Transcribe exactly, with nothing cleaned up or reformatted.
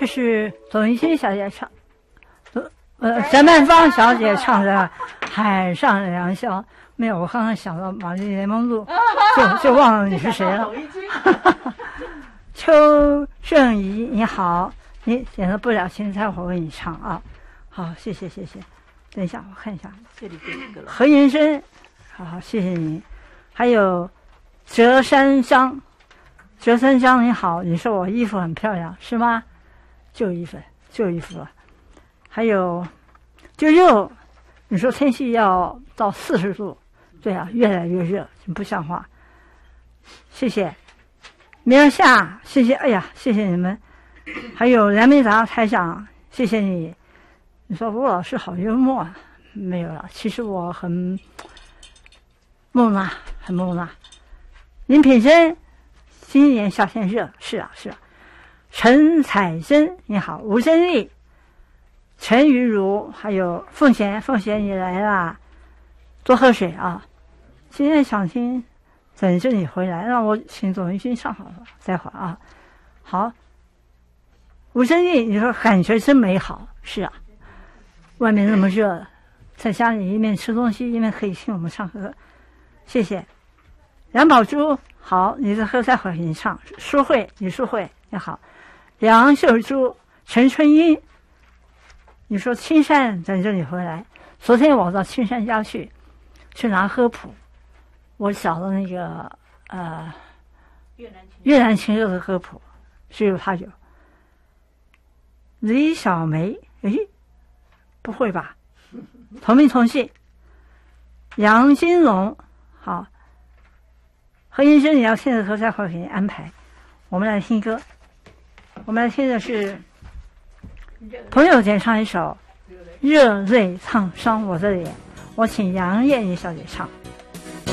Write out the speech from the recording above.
这是董玉清小姐唱，呃，翟曼芳小姐唱的《海上良宵》。没有，我刚刚想到玛丽莲梦露，就就忘了你是谁了。邱正怡，你好，你点了不了青菜，我为你唱啊。好，谢谢谢谢。等一下，我看一下， 这里这个了。 何延生，好，谢谢你。还有折山香，折山香你好，你说我衣服很漂亮是吗？旧衣服，旧衣服。还有就热，你说天气要到四十度，对啊，越来越热，不像话。谢谢。明儿夏，谢谢，哎呀，谢谢你们。还有梁明达台长，谢谢你。你说吴老师好幽默啊？没有了，其实我很木讷，很木讷。林品生，今年夏天热，是啊是啊。陈彩珍，你好。吴珍丽，陈玉茹，还有凤贤，凤贤你来啦，多喝水啊。今天想听等着你回来，让我请董玉君上好了，待会儿啊。好，吴珍丽，你说感觉真美好，是啊。外面那么热，在家里一面吃东西一面可以听我们唱歌，谢谢。梁宝珠，好，你在喝，待会儿给你唱。淑慧，李淑慧，你好。梁秀珠，陈春英，你说青山等着你回来。昨天我到青山家去，去拿歌谱，我找的那个呃越南情越南情歌的歌谱，只有他有。李小梅，诶，不会吧？同名同姓。杨金龙，好。何医生，你要听的歌，待会儿给你安排。我们来听歌，我们来听的是朋友点唱一首《热泪烫伤我的脸》，我请杨艳妮小姐唱。